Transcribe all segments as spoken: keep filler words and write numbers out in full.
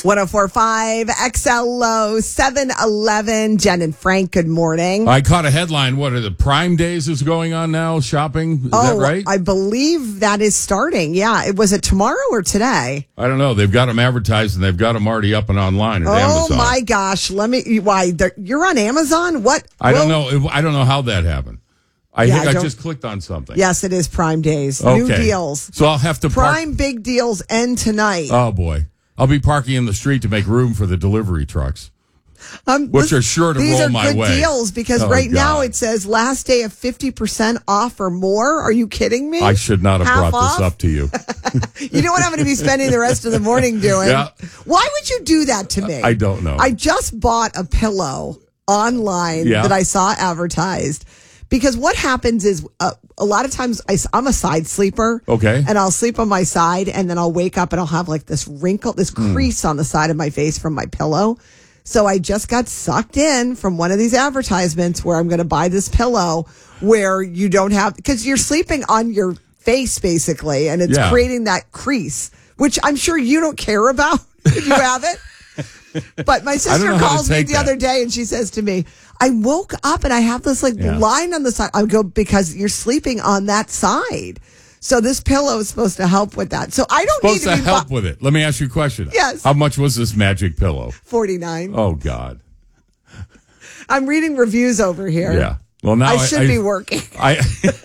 one oh four point five X L O seven eleven. Jen and Frank, good morning. I caught a headline. What are the Prime Days is going on now? Shopping? Is oh, that right? I believe that is starting. Yeah. It was it tomorrow or today? I don't know. They've got them advertised and they've got them already up and online at oh, Amazon. Oh my gosh. Let me, why? You're on Amazon? What? I Will, don't know. I don't know how that happened. I yeah, think I, I just clicked on something. Yes, it is Prime Days. Okay. New deals. So I'll have to Prime park. big deals end tonight. Oh, boy. I'll be parking in the street to make room for the delivery trucks, um, which this, are sure to these roll are my good way. deals because oh, right God. now it says last day of fifty percent off or more. Are you kidding me? I should not have Half brought off? this up to you. You know what I'm going to be spending the rest of the morning doing? Yeah. Why would you do that to me? I don't know. I just bought a pillow online Yeah. that I saw advertised. Because what happens is uh, a lot of times I, I'm a side sleeper. Okay. And I'll sleep on my side and then I'll wake up and I'll have like this wrinkle, this crease mm. on the side of my face from my pillow. So I just got sucked in from one of these advertisements where I'm going to buy this pillow where you don't have, because you're sleeping on your face basically and it's yeah. creating that crease, which I'm sure you don't care about if you have it. But my sister calls me the that. other day and she says to me, I woke up and I have this like yeah. line on the side. I go, because you're sleeping on that side. So this pillow is supposed to help with that. So I don't supposed need to, to be help bu- with it. Let me ask you a question. Yes. How much was this magic pillow? forty-nine. Oh, God. I'm reading reviews over here. Yeah. Well, now I I should I, be working. I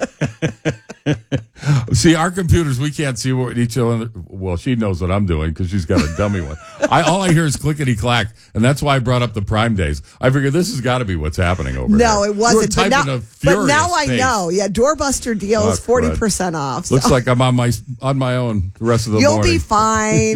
see our computers. We can't see what each other. Well, she knows what I'm doing because she's got a dummy one. I all I hear is clickety clack, and that's why I brought up the Prime Days. I figured this has got to be what's happening over there. No, it wasn't. We're But now, a but now I pace. know. Yeah, doorbuster deals oh, forty percent off. So. Looks like I'm on my on my own the rest of the You'll morning. You'll be fine.